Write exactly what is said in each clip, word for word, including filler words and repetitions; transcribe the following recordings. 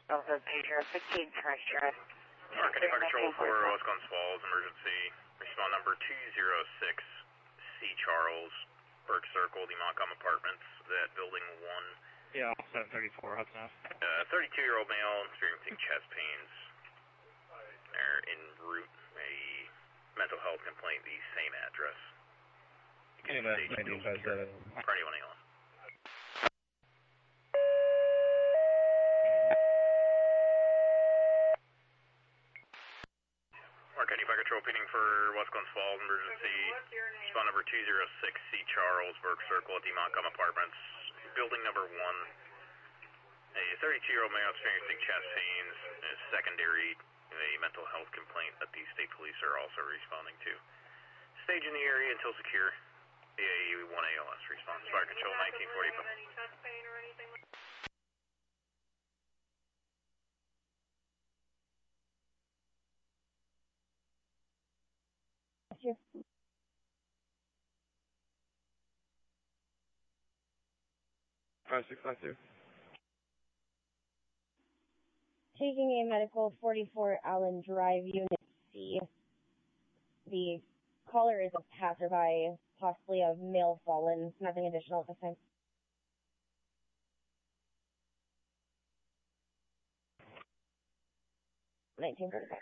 Delta Pager fifteen, correct, you're Mark, any fire control for West Glens Falls, emergency, respond number two zero six, C. Charles, Burke Circle, the Montcalm Apartments, that building one. Yeah, seven thirty-four, Hudson Ave. Uh, thirty-two-year-old male experiencing chest pains. They're en route, a mental health complaint, the same address. Okay, that's nineteen five seven. For anyone else. Mark, any fire control pinging for West Glens Falls, emergency, respond number two zero six, C. Charles, Burke Circle at the Montcalm Apartments, building number one. A thirty-two-year-old male experiencing chest pains is secondary, a mental health complaint that the state police are also responding to. Stage in the area until secure. B A one A L S response. Fire control nineteen forty-five. Thank you. five six five two. Taking a medical forty-four Allen Drive, Unit C. The caller is a passerby, possibly a male fallen. Nothing additional at this time. nineteen thirty-five.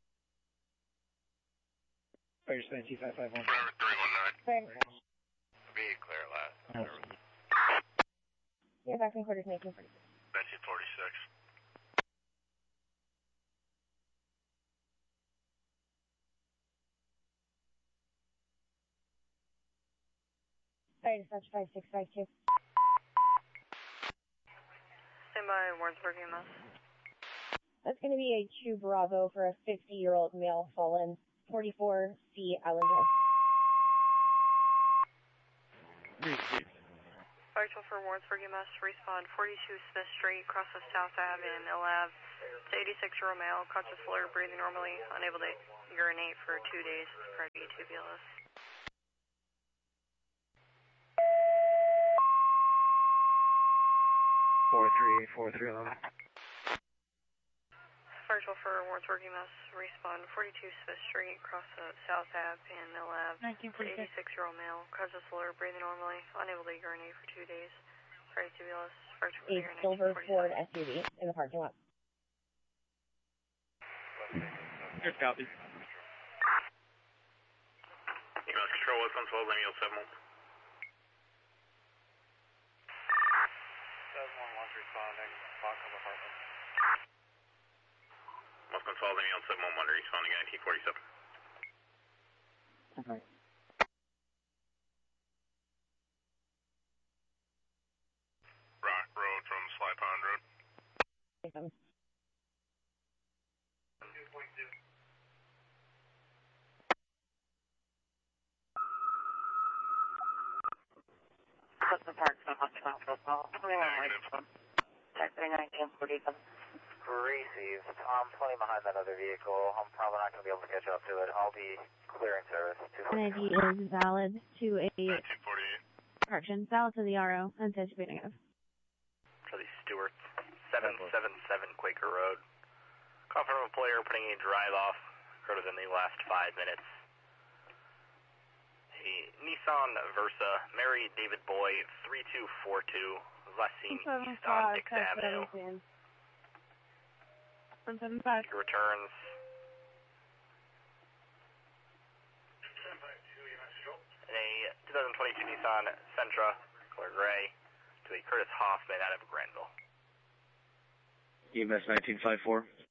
Fire nineteen five five one. Forever three one nine. Fire. Be clear last. Yeah, back in quarters nineteen forty-six. nineteen forty-six. Fire dispatch five six five two. Stand by, Wardsburg E M S. That's going to be a two Bravo for a fifty-year-old male fallen. forty-four C Allen Drive. Fire control for Wardsburg E M S, respond forty-two Smith Street, cross of South Ave in L A V. It's eighty-six-year-old male, conscious, fuller, breathing normally, unable to urinate for two days prior to two B L S. four three four three eleven. Fire control for Wardsburg E M S, respond forty-two Smith Street, cross of South Ave in L A V. nineteen forty-six. eighty-six-year-old male, conscious, fuller, breathing normally, unable to urinate for two days prior to two B L S. Fire control A silver Ford S U V in the parking lot. Good copy. E M S control, West Glens Falls, Emil seven one. seven one one responding, Montcalm Apartments. West Glens Falls, Emil seven one one, responding nineteen forty-seven. Okay. Rock Road from Sly Pond Road. Um, Hudson Park, so Montcalm Football. Taxi nineteen forty-seven. Received. I'm plenty behind that other vehicle. I'm probably not going to be able to catch up to it. I'll be clearing service. N I D is valid to a nineteen forty-eight. correction. Valid to the R O. Anticipating of. Charlie Stewart, seven seven seven Quaker Road. Call from a player putting a drive off. Occurred within the last five minutes. A Nissan Versa, Mary David Boy, three two four two, last seen east on Dix Avenue. one seven five. Returns. In a twenty twenty-two Nissan Sentra, color gray, to a Curtis Hoffman out of Granville. E M S nineteen five four.